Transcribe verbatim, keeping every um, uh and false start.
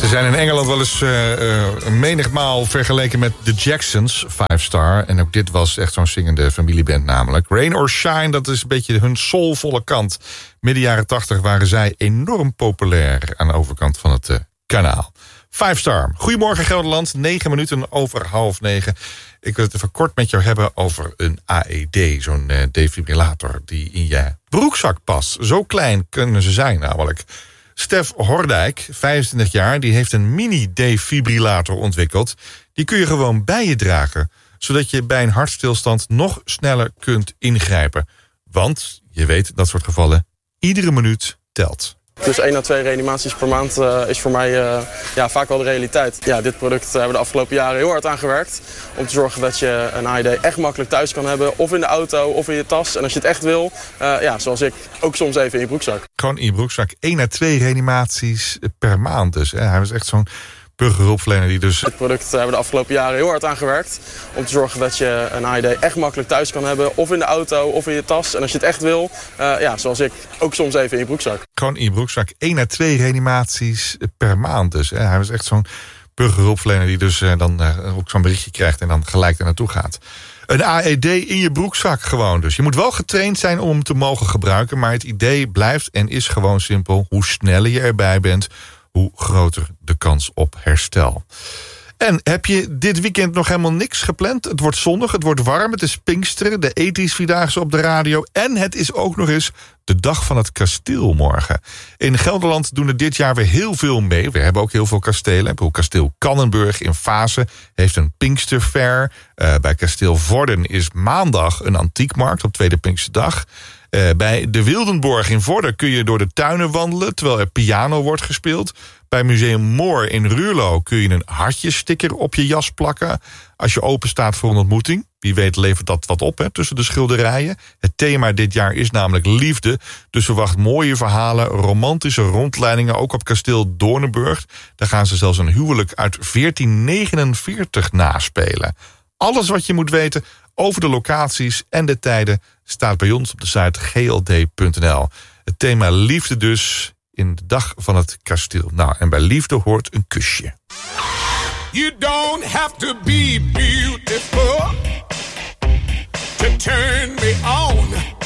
Ze zijn in Engeland wel eens uh, uh, menigmaal vergeleken met The Jacksons, Five Star. En ook dit was echt zo'n zingende familieband namelijk. Rain or Shine, dat is een beetje hun soulvolle kant. Midden jaren tachtig waren zij enorm populair aan de overkant van het uh, kanaal. Five Star. Goedemorgen Gelderland, negen minuten over half negen. Ik wil het even kort met jou hebben over een A E D, zo'n uh, defibrillator die in je broekzak past. Zo klein kunnen ze zijn namelijk. Stef Hordijk, vijfentwintig jaar, die heeft een mini-defibrillator ontwikkeld. Die kun je gewoon bij je dragen, zodat je bij een hartstilstand nog sneller kunt ingrijpen. Want, je weet, dat soort gevallen, iedere minuut telt. Dus één à twee reanimaties per maand uh, is voor mij uh, ja, vaak wel de realiteit. Ja, dit product uh, hebben we de afgelopen jaren heel hard aan gewerkt. Om te zorgen dat je een A E D echt makkelijk thuis kan hebben. Of in de auto, of in je tas. En als je het echt wil, uh, ja, zoals ik, ook soms even in je broekzak. Gewoon in je broekzak. één à twee reanimaties per maand dus. Hè? Hij was echt zo'n burgerhulpverlener die dus... Dit product uh, hebben we de afgelopen jaren heel hard aan gewerkt. Om te zorgen dat je een A E D echt makkelijk thuis kan hebben. Of in de auto, of in je tas. En als je het echt wil, uh, ja, zoals ik, ook soms even in je broekzak. Gewoon in je broekzak. één à twee reanimaties per maand dus. Hè? Hij was echt zo'n burgerhulpverlener die dus uh, dan uh, ook zo'n berichtje krijgt en dan gelijk er naartoe gaat. Een A E D in je broekzak gewoon dus. Je moet wel getraind zijn om hem te mogen gebruiken, maar het idee blijft en is gewoon simpel. Hoe sneller je erbij bent, hoe groter de kans op herstel. En heb je dit weekend nog helemaal niks gepland? Het wordt zonnig, het wordt warm, het is Pinksteren, de ethisch-vierdaagse op de radio. En het is ook nog eens de dag van het kasteel morgen. In Gelderland doen er dit jaar weer heel veel mee. We hebben ook heel veel kastelen. Kasteel Kannenburg in Vaassen heeft een Pinksterfair. Uh, bij Kasteel Vorden is maandag een antiekmarkt op Tweede Pinksterdag. Uh, bij de Wildenborg in Vorden kun je door de tuinen wandelen terwijl er piano wordt gespeeld. Bij Museum Moor in Ruurlo kun je een hartjessticker op je jas plakken als je open staat voor een ontmoeting. Wie weet levert dat wat op hè, tussen de schilderijen. Het thema dit jaar is namelijk liefde. Dus verwacht mooie verhalen, romantische rondleidingen, ook op kasteel Doornenburg. Daar gaan ze zelfs een huwelijk uit veertien negenenveertig naspelen. Alles wat je moet weten over de locaties en de tijden staat bij ons op de site g l d punt n l. Het thema liefde dus in de dag van het kasteel. Nou, en bij liefde hoort een kusje. You don't have to be beautiful to turn me on.